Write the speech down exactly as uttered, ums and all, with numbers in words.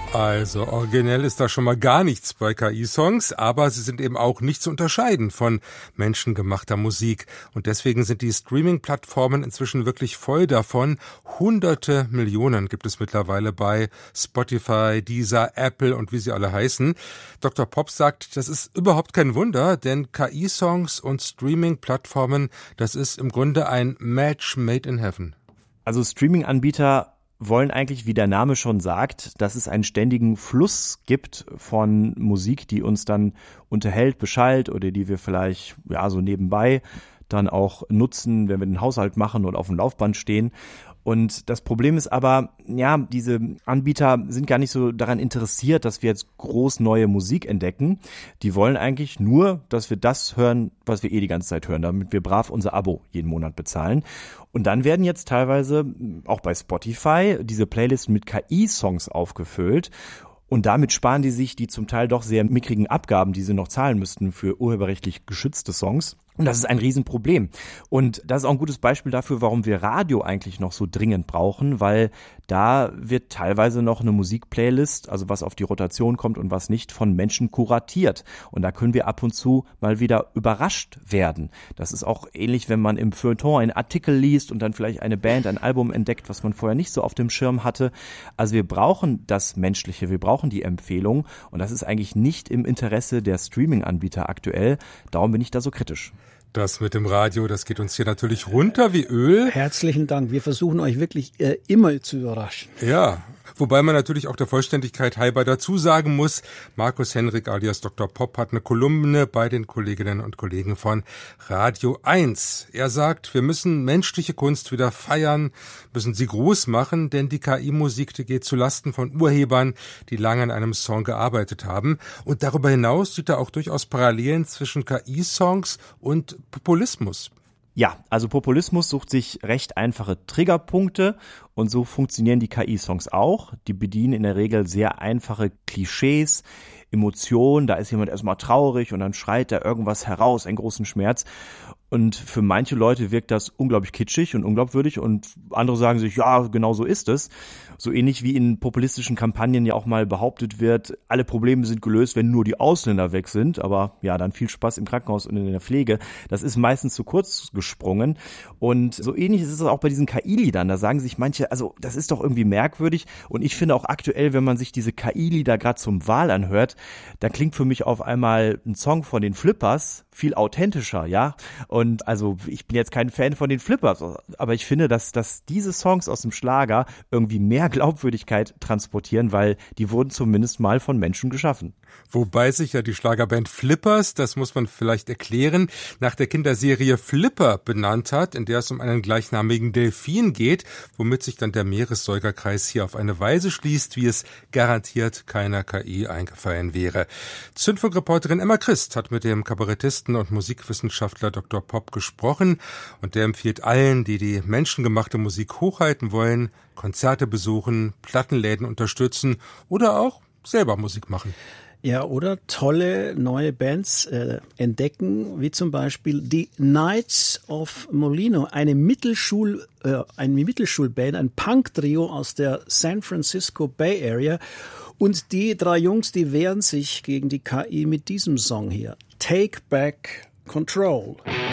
Also originell ist da schon mal gar nichts bei K I-Songs, aber sie sind eben auch nicht zu unterscheiden von menschengemachter Musik. Und deswegen sind die Streaming-Plattformen inzwischen wirklich voll davon. Hunderte Millionen gibt es mittlerweile bei Spotify, Deezer, Apple und wie sie alle heißen. Doktor Pop sagt, das ist überhaupt kein Wunder, denn K I-Songs und Streaming-Plattformen, das ist im Grunde ein Match made in heaven. Also Streaming-Anbieter wollen eigentlich, wie der Name schon sagt, dass es einen ständigen Fluss gibt von Musik, die uns dann unterhält, beschallt oder die wir vielleicht ja so nebenbei dann auch nutzen, wenn wir den Haushalt machen und auf dem Laufband stehen. Und das Problem ist aber, ja, diese Anbieter sind gar nicht so daran interessiert, dass wir jetzt groß neue Musik entdecken. Die wollen eigentlich nur, dass wir das hören, was wir eh die ganze Zeit hören, damit wir brav unser Abo jeden Monat bezahlen. Und dann werden jetzt teilweise auch bei Spotify diese Playlisten mit K I-Songs aufgefüllt. Und damit sparen die sich die zum Teil doch sehr mickrigen Abgaben, die sie noch zahlen müssten für urheberrechtlich geschützte Songs. Und das ist ein Riesenproblem. Und das ist auch ein gutes Beispiel dafür, warum wir Radio eigentlich noch so dringend brauchen, weil da wird teilweise noch eine Musikplaylist, also was auf die Rotation kommt und was nicht, von Menschen kuratiert. Und da können wir ab und zu mal wieder überrascht werden. Das ist auch ähnlich, wenn man im Feuilleton einen Artikel liest und dann vielleicht eine Band, ein Album entdeckt, was man vorher nicht so auf dem Schirm hatte. Also wir brauchen das Menschliche, wir brauchen die Empfehlung. Und das ist eigentlich nicht im Interesse der Streaming-Anbieter aktuell. Darum bin ich da so kritisch. Das mit dem Radio, das geht uns hier natürlich runter wie Öl. Herzlichen Dank. Wir versuchen euch wirklich äh, immer zu überraschen. Ja, wobei man natürlich auch der Vollständigkeit halber dazu sagen muss, Markus Henrik alias Doktor Pop hat eine Kolumne bei den Kolleginnen und Kollegen von Radio eins. Er sagt, wir müssen menschliche Kunst wieder feiern, müssen sie groß machen, denn die K I-Musik, die geht zulasten von Urhebern, die lange an einem Song gearbeitet haben. Und darüber hinaus sieht er auch durchaus Parallelen zwischen K I-Songs und Populismus. Ja, also Populismus sucht sich recht einfache Triggerpunkte und so funktionieren die K I-Songs auch. Die bedienen in der Regel sehr einfache Klischees, Emotionen. Da ist jemand erstmal traurig und dann schreit er irgendwas heraus, einen großen Schmerz. Und für manche Leute wirkt das unglaublich kitschig und unglaubwürdig und andere sagen sich, ja, genau so ist es. So ähnlich wie in populistischen Kampagnen ja auch mal behauptet wird, alle Probleme sind gelöst, wenn nur die Ausländer weg sind. Aber ja, dann viel Spaß im Krankenhaus und in der Pflege. Das ist meistens zu kurz gesprungen. Und so ähnlich ist es auch bei diesen K I-Liedern. Da sagen sich manche, also das ist doch irgendwie merkwürdig. Und ich finde auch aktuell, wenn man sich diese K I-Lieder gerade zum Wahl anhört, da klingt für mich auf einmal ein Song von den Flippers viel authentischer, ja. Und also ich bin jetzt kein Fan von den Flippers, aber ich finde, dass, dass diese Songs aus dem Schlager irgendwie mehr Glaubwürdigkeit transportieren, weil die wurden zumindest mal von Menschen geschaffen. Wobei sich ja die Schlagerband Flippers, das muss man vielleicht erklären, nach der Kinderserie Flipper benannt hat, in der es um einen gleichnamigen Delfin geht, womit sich dann der Meeressäugerkreis hier auf eine Weise schließt, wie es garantiert keiner K I eingefallen wäre. Zündfunk-Reporterin Emma Christ hat mit dem Kabarettisten und Musikwissenschaftler Doktor Pop gesprochen und der empfiehlt allen, die die menschengemachte Musik hochhalten wollen, Konzerte besuchen, Plattenläden unterstützen oder auch selber Musik machen. Ja, oder tolle neue Bands äh, entdecken, wie zum Beispiel die Knights of Molino, eine Mittelschul, äh, eine Mittelschulband, ein Punk-Trio aus der San Francisco Bay Area. Und die drei Jungs, die wehren sich gegen die K I mit diesem Song hier. Take Back Control.